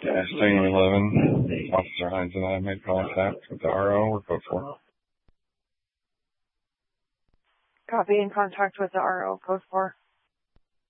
Dash Tango 11. Officer Hines and I made contact with the RO. Report 4. Copy, in contact with the RO, code 4.